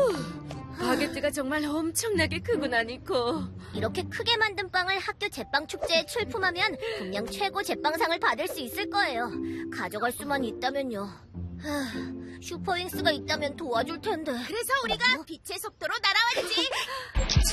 바게트가 정말 엄청나게 크구나, 니코. 이렇게 크게 만든 빵을 학교 제빵 축제에 출품하면 분명 최고 제빵상을 받을 수 있을 거예요. 가져갈 수만 있다면요. 슈퍼윙스가 있다면 도와줄 텐데. 그래서 우리가 빛의 속도로 날아왔지.